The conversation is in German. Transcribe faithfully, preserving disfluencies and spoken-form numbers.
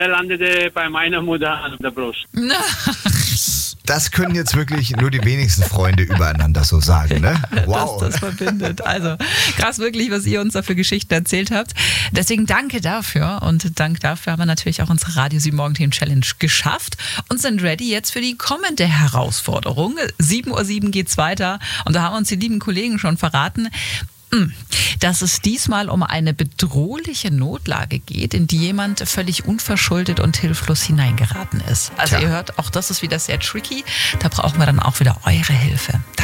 der landete bei meiner Mutter an der Brust. Das können jetzt wirklich nur die wenigsten Freunde übereinander so sagen, ne? Wow. Das, das verbindet. Also krass wirklich, was ihr uns da für Geschichten erzählt habt. Deswegen danke dafür und dank dafür haben wir natürlich auch unsere Radio sieben Morgenthemen Challenge geschafft und sind ready jetzt für die kommende Herausforderung. sieben Uhr sieben geht's weiter und da haben uns die lieben Kollegen schon verraten, dass es diesmal um eine bedrohliche Notlage geht, in die jemand völlig unverschuldet und hilflos hineingeraten ist. Also Tja. ihr hört, auch das ist wieder sehr tricky. Da brauchen wir dann auch wieder eure Hilfe.